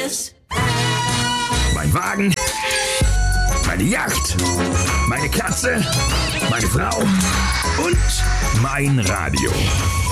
Tschüss. Mein Wagen, meine Yacht, meine Katze, meine Frau und mein Radio.